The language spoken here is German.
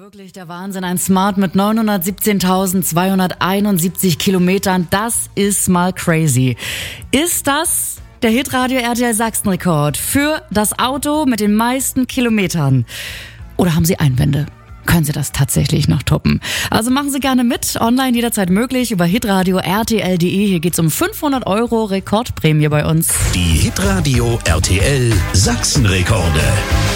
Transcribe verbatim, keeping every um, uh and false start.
Wirklich der Wahnsinn. Ein Smart mit neunhundertsiebzehntausendzweihunderteinundsiebzig Kilometern. Das ist mal crazy. Ist das der Hitradio R T L Sachsen-Rekord für das Auto mit den meisten Kilometern? Oder haben Sie Einwände? Können Sie das tatsächlich noch toppen? Also machen Sie gerne mit. Online jederzeit möglich über hitradio R T L punkt de. Hier geht's um fünfhundert Euro Rekordprämie bei uns. Die Hitradio R T L Sachsen-Rekorde.